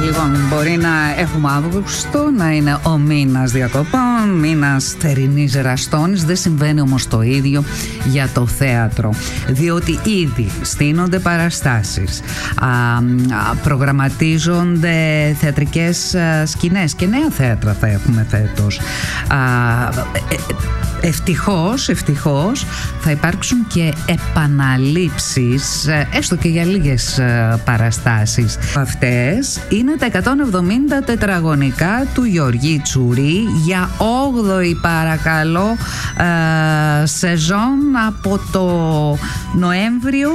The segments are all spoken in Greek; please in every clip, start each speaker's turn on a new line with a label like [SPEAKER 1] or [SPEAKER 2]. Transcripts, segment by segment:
[SPEAKER 1] Λοιπόν, μπορεί να έχουμε Αύγουστο, να είναι ο μήνας διακοπών, μήνας θερινής ραστόνης. Δεν συμβαίνει όμως το ίδιο για το θέατρο, διότι ήδη στείνονται παραστάσεις, προγραμματίζονται θεατρικές σκηνές και νέα θέατρα θα έχουμε φέτος. Ευτυχώς θα υπάρξουν και επαναλήψεις, έστω και για λίγες παραστάσεις. Αυτές είναι τα 170 τετραγωνικά του Γεωργή Τσουρί για 8η παρακαλώ σεζόν από το Νοέμβριο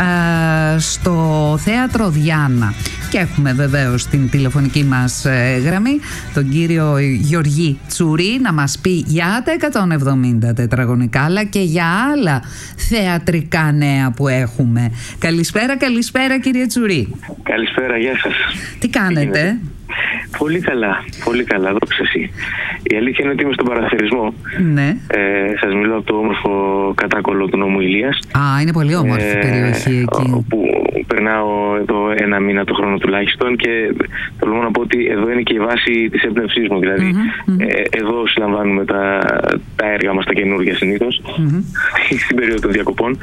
[SPEAKER 1] στο Θέατρο Διάνα. Και έχουμε βεβαίως την τηλεφωνική μας γραμμή τον κύριο Γεωργή Τσουρί να μας πει για τα 170 τετραγωνικά αλλά και για άλλα θεατρικά νέα που έχουμε. Καλησπέρα κύριε Τσουρί.
[SPEAKER 2] Καλησπέρα, γεια σας.
[SPEAKER 1] Τι κάνετε?
[SPEAKER 2] Πολύ καλά, δόξα εσύ. Η αλήθεια είναι ότι είμαι στον παραθερισμό.
[SPEAKER 1] Ναι.
[SPEAKER 2] Σας μιλώ από το όμορφο Κατάκολο του νόμου Ηλίας.
[SPEAKER 1] Είναι πολύ όμορφη περιοχή εκεί.
[SPEAKER 2] Όπου περνάω εδώ ένα μήνα το χρόνο τουλάχιστον και θέλω να πω ότι εδώ είναι και η βάση της έμπνευσής μου. Δηλαδή, εδώ συλλαμβάνουμε τα έργα μας, τα καινούργια συνήθως, στην περίοδο των διακοπών.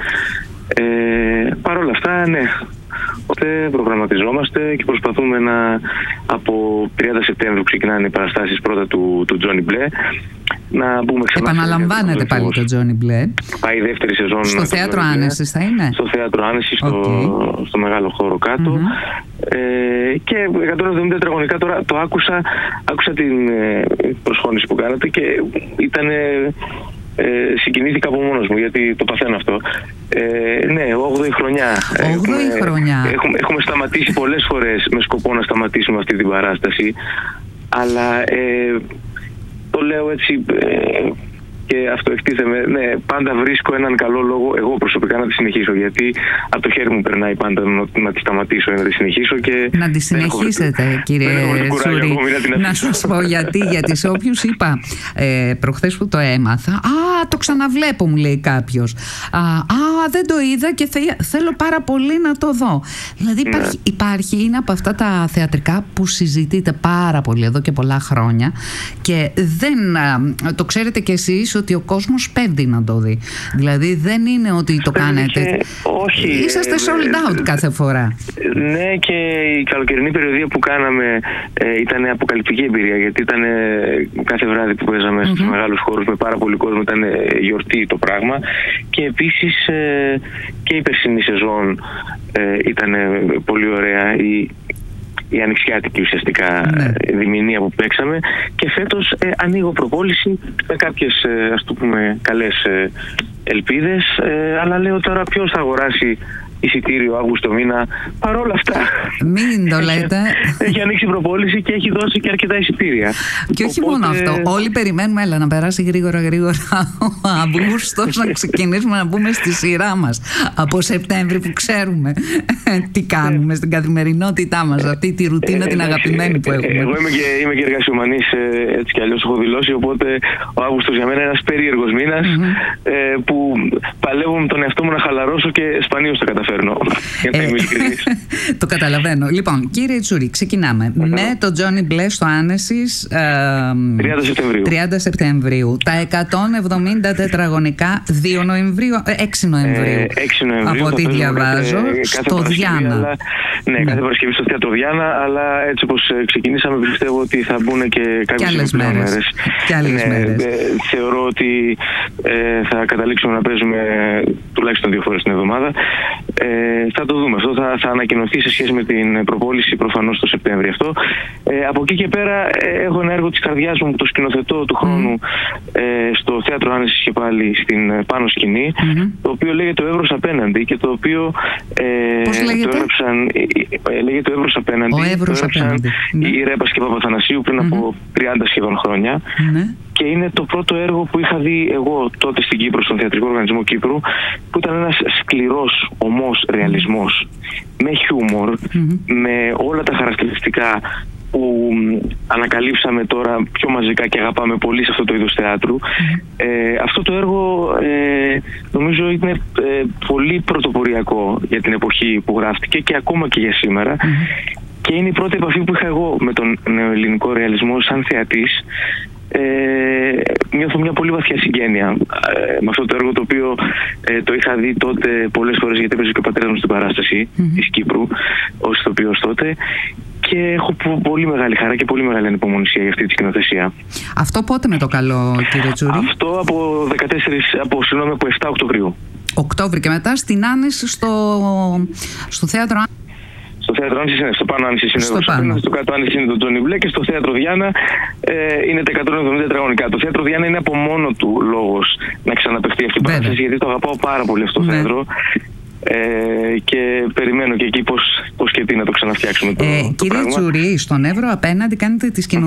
[SPEAKER 2] Παρ' όλα αυτά, ναι. Οπότε προγραμματιζόμαστε και προσπαθούμε από 30 Σεπτέμβρη που ξεκινάνε οι παραστάσεις πρώτα του Τζόνι Μπλε να μπούμε ξανά.
[SPEAKER 1] Επαναλαμβάνεται πάλι το Τζόνι Μπλε.
[SPEAKER 2] Πάει η δεύτερη σεζόν.
[SPEAKER 1] Στο Θέατρο Άνεσης θα είναι?
[SPEAKER 2] Στο Θέατρο Άνεσης, στο μεγάλο χώρο κάτω. Και 170 τετραγωνικά τώρα το άκουσα την προσφώνηση που κάνατε και ήταν... συγκινήθηκα από μόνος μου γιατί το παθαίνω αυτό. Ναι, 8η χρονιά.
[SPEAKER 1] 8η χρονιά.
[SPEAKER 2] Έχουμε σταματήσει πολλές φορές με σκοπό να σταματήσουμε αυτή την παράσταση, αλλά το λέω έτσι και αυτό εκτίθεμαι. Ναι, πάντα βρίσκω έναν καλό λόγο εγώ προσωπικά να τη συνεχίσω, γιατί από το χέρι μου περνάει πάντα να τη σταματήσω, να τη συνεχίσω και... Να τη συνεχίσετε, κύριε
[SPEAKER 1] Τσουρί. Να σας πω γιατί σε όποιους είπα προχθές που το έμαθα, το ξαναβλέπω, μου λέει κάποιος. Δεν το είδα και θέλω πάρα πολύ να το δω. Δηλαδή υπάρχει, είναι από αυτά τα θεατρικά που συζητείτε πάρα πολύ εδώ και πολλά χρόνια και το ξέρετε κι εσείς ότι ο κόσμος πέφτει να το δει. Δηλαδή δεν είναι ότι το κάνετε.
[SPEAKER 2] Όχι.
[SPEAKER 1] Είσαστε sold out κάθε φορά.
[SPEAKER 2] Ναι, και η καλοκαιρινή περιοδία που κάναμε ήταν αποκαλυπτική εμπειρία, γιατί ήταν κάθε βράδυ που παίζαμε στους μεγάλους χώρους με πάρα πολύ κόσμο, ήταν γιορτή το πράγμα. Και επίσης και η περσινή σεζόν ήταν πολύ ωραία. Η ανοιξιάτικη ουσιαστικά διμηνία που παίξαμε, και φέτος ανοίγω προπόληση με κάποιες ας το πούμε καλές ελπίδες, αλλά λέω τώρα ποιος θα αγοράσει εισιτήριο Αύγουστο μήνα, παρόλα αυτά.
[SPEAKER 1] Μην το λέτε.
[SPEAKER 2] Έχει ανοίξει προπόληση και έχει δώσει και αρκετά εισιτήρια.
[SPEAKER 1] Και όχι μόνο αυτό. Όλοι περιμένουμε να περάσει γρήγορα ο Αύγουστος, να ξεκινήσουμε να μπούμε στη σειρά μας από Σεπτέμβρη, που ξέρουμε τι κάνουμε στην καθημερινότητά μας, αυτή τη ρουτίνα την αγαπημένη που έχουμε.
[SPEAKER 2] Εγώ είμαι και εργασιομανής, έτσι κι αλλιώς έχω δηλώσει, οπότε ο Αύγουστος για μένα είναι ένας περίεργος μήνας που παλεύω με τον εαυτό μου να χαλαρώσω και σπανίως το καταφέρω.
[SPEAKER 1] Το καταλαβαίνω. Λοιπόν, κύριε Τσουρί, ξεκινάμε με το Τζόνι Μπλε στο Άνεσης 30 Σεπτεμβρίου. Τα 170 τετραγωνικά 2 Νοεμβρίου, 6 Νοεμβρίου από ό,τι διαβάζω, στο Διάνα.
[SPEAKER 2] Ναι, κάθε Παρασκευή στο Θέατρο Διάνα, αλλά έτσι όπως ξεκινήσαμε πιστεύω ότι θα μπουν και κάποιες μέρες. Θεωρώ ότι θα καταλήξουμε να παίζουμε τουλάχιστον 2 φορές την εβδομάδα. Θα το δούμε. Αυτό θα ανακοινωθεί σε σχέση με την προπόληση προφανώς το Σεπτέμβριο αυτό. Από εκεί και πέρα έχω ένα έργο της καρδιάς μου που το σκηνοθετώ του χρόνου στο Θέατρο Άνεσης και πάλι στην πάνω σκηνή, το οποίο λέγεται «Ο Εύρος Απέναντι» και το οποίο
[SPEAKER 1] πώς λέγεται?
[SPEAKER 2] Λέγεται «Ο Εύρος Απέναντι». Το έγραψαν οι Ρέπας και Παπαθανασίου πριν από 30 σχεδόν χρόνια. Και είναι το πρώτο έργο που είχα δει εγώ τότε στην Κύπρο, στον Θεατρικό Οργανισμό Κύπρου, που ήταν ένας σκληρός, ομός ρεαλισμός, με χιούμορ, με όλα τα χαρακτηριστικά που ανακαλύψαμε τώρα πιο μαζικά και αγαπάμε πολύ σε αυτό το είδος θεάτρου. Αυτό το έργο νομίζω είναι πολύ πρωτοποριακό για την εποχή που γράφτηκε και ακόμα και για σήμερα. Και είναι η πρώτη επαφή που είχα εγώ με τον νεοελληνικό ρεαλισμό σαν θεατής. Νιώθω μια πολύ βαθιά συγγένεια με αυτό το έργο, το οποίο το είχα δει τότε πολλές φορές, γιατί έπαιζε και ο πατέρας μου στην παράσταση της Κύπρου ως ηθοποιός τότε, και έχω πολύ μεγάλη χαρά και πολύ μεγάλη ανυπομονησία για αυτή τη σκηνοθεσία.
[SPEAKER 1] Αυτό πότε με το καλό, κύριε Τσουρί?
[SPEAKER 2] Αυτό από 7 Οκτωβρίου.
[SPEAKER 1] Οκτώβρη, και μετά στην Άννηση στο θέατρο.
[SPEAKER 2] Στο θέατρο Άννησης είναι, στο πάνω Άννησης είναι εδώ, στο κάτω Άννησης είναι το Τζόνι Μπλε, και στο θέατρο Διάνα είναι τα 170 τετραγωνικά. Το θέατρο Διάνα είναι από μόνο του λόγος να ξαναπαιχτεί αυτή η παράσταση, γιατί το αγαπάω πάρα πολύ αυτό το θέατρο. Και περιμένω και εκεί πώς και τι να το ξαναφτιάξουμε το
[SPEAKER 1] κύριε
[SPEAKER 2] πράγμα.
[SPEAKER 1] Τσουρί, στον Εύρο απέναντι κάνετε τη σκηνοθεσία